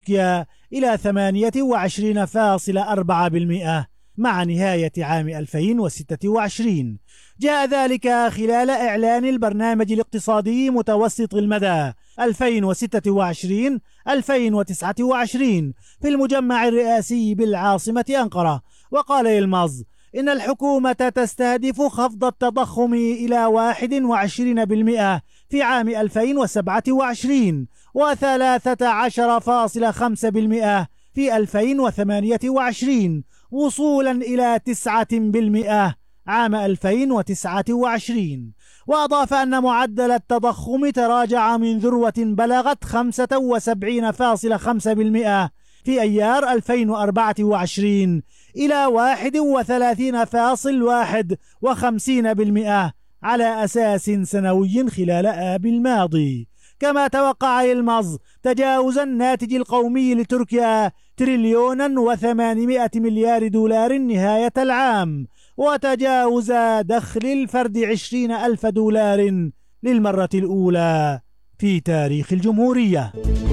تركيا إلى 28.4% مع نهاية عام 2026. جاء ذلك خلال إعلان البرنامج الاقتصادي متوسط المدى 2026-2029 في المجمع الرئاسي بالعاصمة أنقرة. وقال يلمز إن الحكومة تستهدف خفض التضخم إلى 21% في عام 2027 و13.5% في 2028 وصولا إلى 9% عام 2029. وأضاف أن معدل التضخم تراجع من ذروة بلغت 75.5% في أيار 2024 إلى 31.51% على أساس سنوي خلال آب الماضي. كما توقع يلمز تجاوز الناتج القومي لتركيا 1,800,000,000,000 نهاية العام، وتجاوز دخل الفرد 20,000 دولار للمرة الأولى في تاريخ الجمهورية.